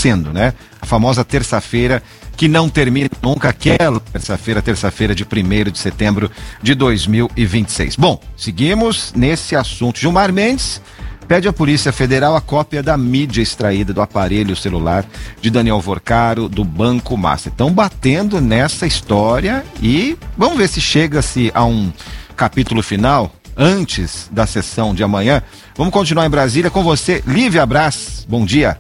sendo, né? A famosa terça-feira que não termina nunca, aquela terça-feira de 1º de setembro de 2026. Bom, seguimos nesse assunto. Gilmar Mendes pede à Polícia Federal a cópia da mídia extraída do aparelho celular de Daniel Vorcaro, do Banco Master. Estão batendo nessa história e vamos ver se chega-se a um capítulo final antes da sessão de amanhã. Vamos continuar em Brasília com você, Lívia Braz. Bom dia.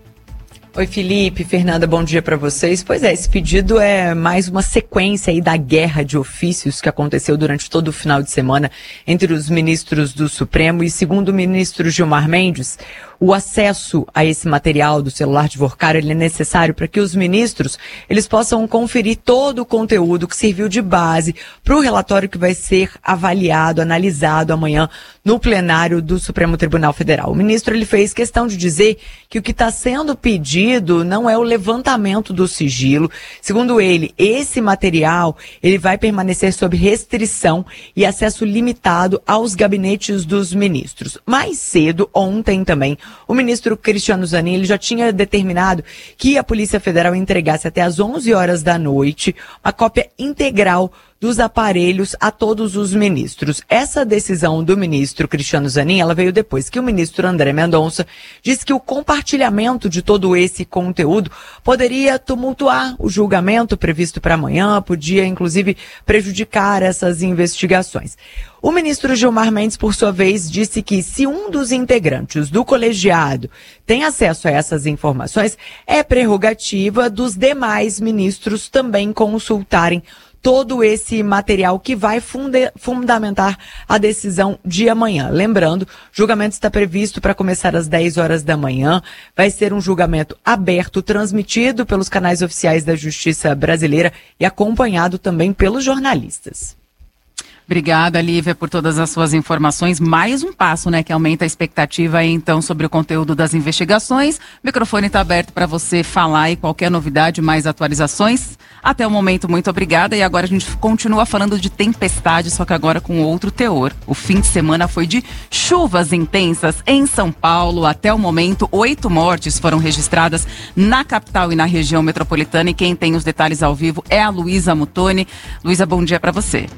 Oi, Felipe, Fernanda, bom dia para vocês. Pois é, esse pedido é mais uma sequência aí da guerra de ofícios que aconteceu durante todo o final de semana entre os ministros do Supremo e, segundo o ministro Gilmar Mendes, o acesso a esse material do celular de Vorcaro ele é necessário para que os ministros eles possam conferir todo o conteúdo que serviu de base para o relatório que vai ser avaliado, analisado amanhã no plenário do Supremo Tribunal Federal. O ministro ele fez questão de dizer que o que está sendo pedido não é o levantamento do sigilo. Segundo ele, esse material ele vai permanecer sob restrição e acesso limitado aos gabinetes dos ministros. Mais cedo, ontem também, o ministro Cristiano Zanin ele já tinha determinado que a Polícia Federal entregasse até às 11 horas da noite uma cópia integral dos aparelhos a todos os ministros. Essa decisão do ministro Cristiano Zanin, ela veio depois que o ministro André Mendonça disse que o compartilhamento de todo esse conteúdo poderia tumultuar o julgamento previsto para amanhã, podia inclusive prejudicar essas investigações. O ministro Gilmar Mendes, por sua vez, disse que se um dos integrantes do colegiado tem acesso a essas informações, é prerrogativa dos demais ministros também consultarem todo esse material que vai fundamentar a decisão de amanhã. Lembrando, o julgamento está previsto para começar às 10 horas da manhã. Vai ser um julgamento aberto, transmitido pelos canais oficiais da Justiça Brasileira e acompanhado também pelos jornalistas. Obrigada, Lívia, por todas as suas informações. Mais um passo, né, que aumenta a expectativa aí, então, sobre o conteúdo das investigações. O microfone está aberto para você falar e qualquer novidade, mais atualizações. Até o momento, muito obrigada. E agora a gente continua falando de tempestade, só que agora com outro teor. O fim de semana foi de chuvas intensas em São Paulo. Até o momento, 8 mortes foram registradas na capital e na região metropolitana. E quem tem os detalhes ao vivo é a Luísa Mutoni. Luísa, bom dia para você.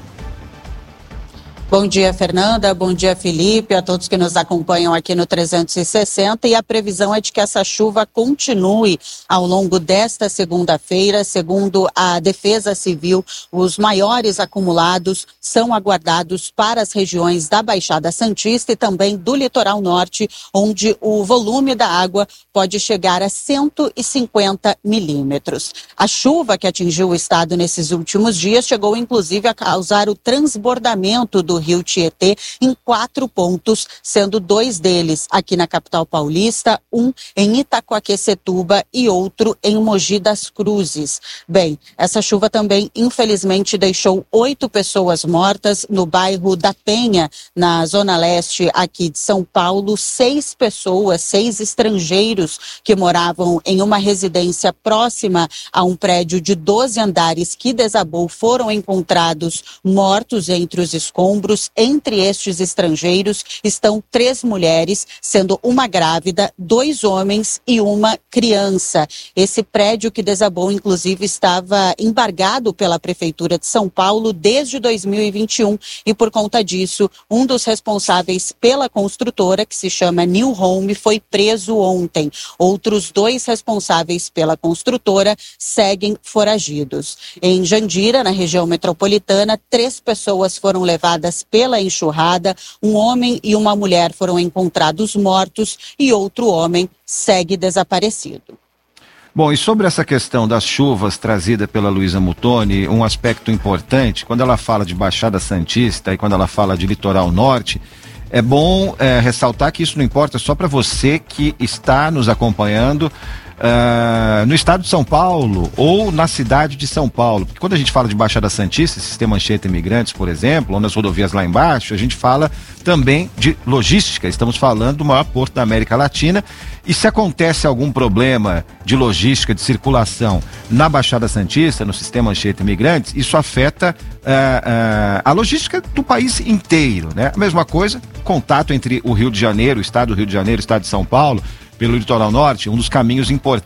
Bom dia, Fernanda. Bom dia, Felipe, a todos que nos acompanham aqui no 360. E a previsão é de que essa chuva continue ao longo desta segunda-feira. Segundo a Defesa Civil, os maiores acumulados são aguardados para as regiões da Baixada Santista e também do Litoral Norte, onde o volume da água pode chegar a 150 milímetros. A chuva que atingiu o estado nesses últimos dias chegou, inclusive, a causar o transbordamento do Rio Tietê em 4 pontos, sendo 2 deles aqui na capital paulista, um em Itacoaquecetuba e outro em Mogi das Cruzes. Bem, essa chuva também, infelizmente, deixou 8 pessoas mortas no bairro da Penha, na zona leste aqui de São Paulo. 6 pessoas, 6 estrangeiros que moravam em uma residência próxima a um prédio de 12 andares que desabou foram encontrados mortos entre os escombros. Entre estes estrangeiros estão 3 mulheres, sendo uma grávida, 2 homens e uma criança. Esse prédio que desabou, inclusive, estava embargado pela Prefeitura de São Paulo desde 2021 e, por conta disso, um dos responsáveis pela construtora, que se chama New Home, foi preso ontem. Outros 2 responsáveis pela construtora seguem foragidos. Em Jandira, na região metropolitana, 3 pessoas foram levadas pela enxurrada, um homem e uma mulher foram encontrados mortos e outro homem segue desaparecido. Bom, e sobre essa questão das chuvas trazida pela Luísa Mutoni, um aspecto importante, quando ela fala de Baixada Santista e quando ela fala de Litoral Norte, é bom ressaltar que isso não importa só para você que está nos acompanhando no estado de São Paulo ou na cidade de São Paulo, porque quando a gente fala de Baixada Santista, Sistema Anchieta Imigrantes, por exemplo, ou nas rodovias lá embaixo, a gente fala também de logística, estamos falando do maior porto da América Latina, e se acontece algum problema de logística, de circulação na Baixada Santista, no Sistema Anchieta Imigrantes, isso afeta a logística do país inteiro, né? A mesma coisa, contato entre o Rio de Janeiro, o estado do Rio de Janeiro, o estado de São Paulo, pelo Litoral Norte, um dos caminhos importantes